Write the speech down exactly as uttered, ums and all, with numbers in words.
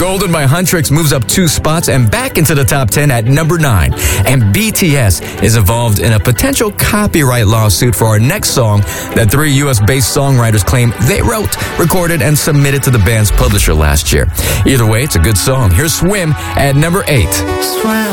Golden by Huntrix moves up two spots and back into the top ten at number nine. And B T S is involved in a potential copyright lawsuit for our next song that three U S-based songwriters claim they wrote, recorded, and submitted to the band's publisher last year. Either way, it's a good song. Here's Swim at number eight. Swim.